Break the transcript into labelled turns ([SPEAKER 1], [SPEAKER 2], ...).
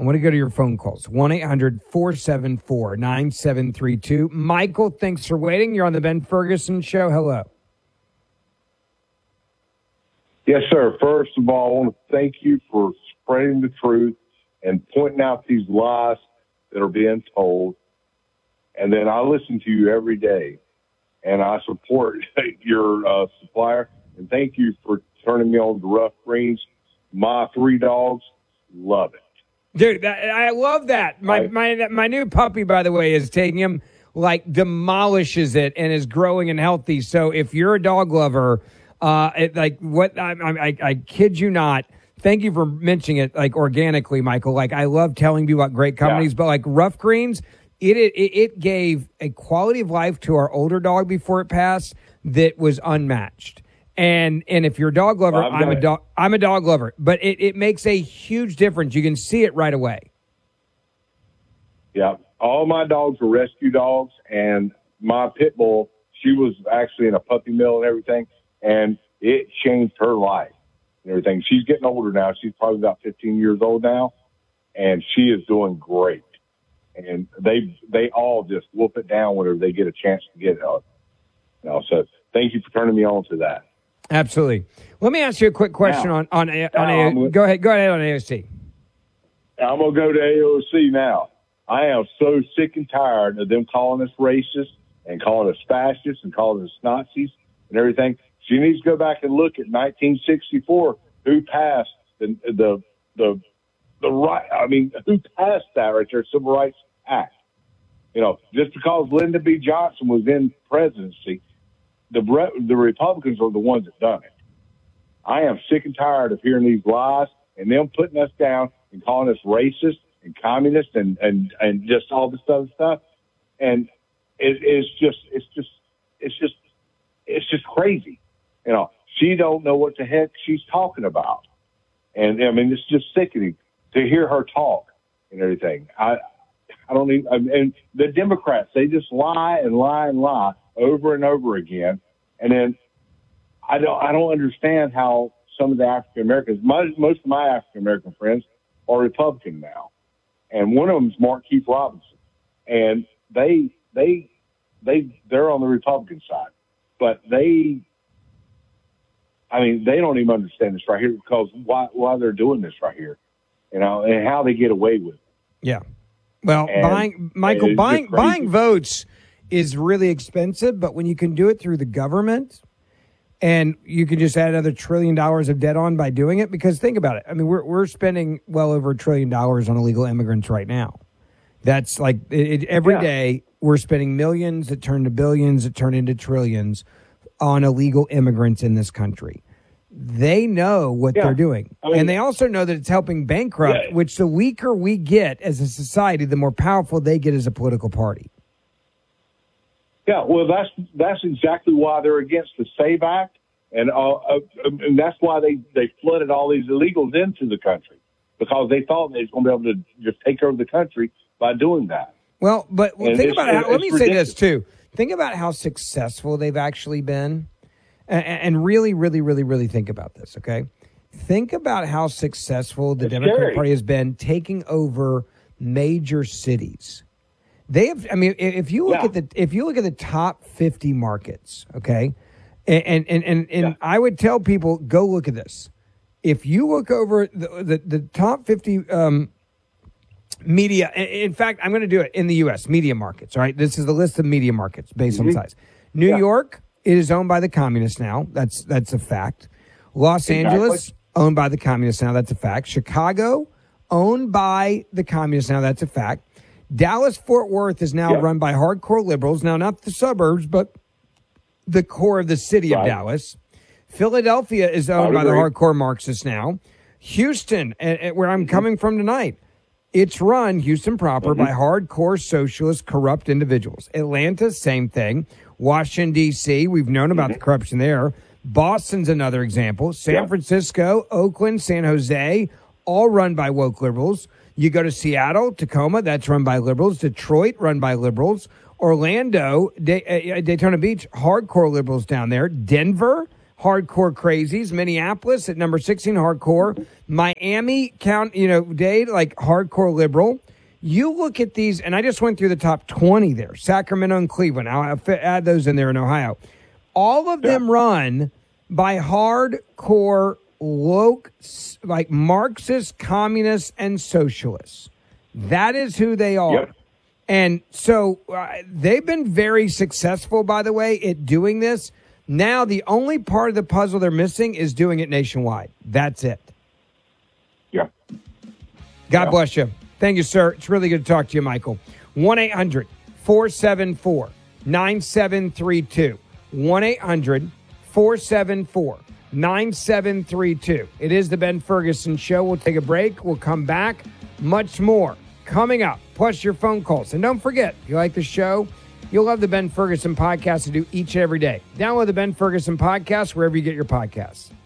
[SPEAKER 1] I want to go to your phone calls. 1-800-474-9732. Michael, thanks for waiting. You're on the Ben Ferguson Show. Hello.
[SPEAKER 2] Yes, sir. First of all, I want to thank you for spreading the truth and pointing out these lies that are being told. And then I listen to you every day, and I support your supplier. And thank you for turning me on to Rough Greens. My 3 dogs love it.
[SPEAKER 1] Dude, I love that. My new puppy, by the way, is taking him, like, demolishes it and is growing and healthy. So if you're a dog lover, I kid you not. Thank you for mentioning it, like, organically, Michael. Like, I love telling you about great companies, but like Rough Greens, it gave a quality of life to our older dog before it passed that was unmatched. And if you're a dog lover, I'm a dog lover. But it makes a huge difference. You can see it right away.
[SPEAKER 2] Yeah. All my dogs are rescue dogs, and my pit bull, she was actually in a puppy mill and everything, and it changed her life and everything. She's getting older now. She's probably about 15 years old now, and she is doing great. And they all just whoop it down whenever they get a chance to get it. So thank you for turning me on to that.
[SPEAKER 1] Absolutely. Let me ask you a quick question on go ahead on AOC.
[SPEAKER 2] I'm gonna go to AOC now. I am so sick and tired of them calling us racist and calling us fascists and calling us Nazis and everything. She needs to go back and look at 1964. Who passed the right? I mean, who passed that right there? Civil Rights Act. You know, just because Lyndon B. Johnson was in presidency, the Republicans are the ones that done it. I am sick and tired of hearing these lies and them putting us down and calling us racist and communist and just all this other stuff. And it's just crazy. You know, she don't know what the heck she's talking about. And I mean, it's just sickening to hear her talk and everything. I don't even, and the Democrats, they just lie and lie and lie over and over again. And then I don't understand how some of the African Americans, most of my African American friends are Republican now. And one of them is Mark Keith Robinson. And they're on the Republican side, but they don't even understand this right here because why they're doing this right here, you know, and how they get away with it.
[SPEAKER 1] Yeah. Well, buying votes is really expensive, but when you can do it through the government and you can just add another $1 trillion of debt on by doing it, because think about it. I mean, we're spending well over $1 trillion on illegal immigrants right now. That's like every day we're spending millions that turn to billions that turn into trillions on illegal immigrants in this country. They know what they're doing. I mean, and they also know that it's helping bankrupt, which the weaker we get as a society, the more powerful they get as a political party.
[SPEAKER 2] Yeah, well, that's exactly why they're against the SAVE Act, and that's why they flooded all these illegals into the country, because they thought they was going to be able to just take over the country by doing that.
[SPEAKER 1] Well, but think about it. Let me say this, too. Think about how successful they've actually been. And really, really, really, really think about this, okay? Think about how successful the Democratic Party has been taking over major cities. They have. I mean, if you look at the top 50 markets, okay, and I would tell people, go look at this. If you look over the top 50 media, in fact, I'm going to do it in the U.S. media markets. All right, this is the list of media markets based on size. New York. It is owned by the communists now. That's a fact. Los Angeles, owned by the communists now. That's a fact. Chicago, owned by the communists now. That's a fact. Dallas-Fort Worth is now run by hardcore liberals. Now, not the suburbs, but the core of the city of Dallas. Philadelphia is owned by the hardcore Marxists now. Houston, where I'm coming from tonight, it's run, Houston proper, by hardcore socialist, corrupt individuals. Atlanta, same thing. Washington, D.C., we've known about the corruption there. Boston's another example. San Francisco, Oakland, San Jose, all run by woke liberals. You go to Seattle, Tacoma, that's run by liberals. Detroit, run by liberals. Orlando, Daytona Beach, hardcore liberals down there. Denver, hardcore crazies. Minneapolis at number 16, hardcore. Miami, Dade, like hardcore liberal. You look at these, and I just went through the top 20 there. Sacramento and Cleveland. I'll add those in there in Ohio. All of them run by hardcore, like Marxist, communists, and socialists. That is who they are.
[SPEAKER 2] Yep.
[SPEAKER 1] And so they've been very successful, by the way, at doing this. Now, the only part of the puzzle they're missing is doing it nationwide. That's it.
[SPEAKER 2] Yeah.
[SPEAKER 1] God bless you. Thank you, sir. It's really good to talk to you, Michael. 1-800-474-9732. 1-800-474-9732. It is the Ben Ferguson Show. We'll take a break. We'll come back. Much more coming up, plus your phone calls. And don't forget, if you like the show, you'll love the Ben Ferguson podcast to do each and every day. Download the Ben Ferguson podcast wherever you get your podcasts.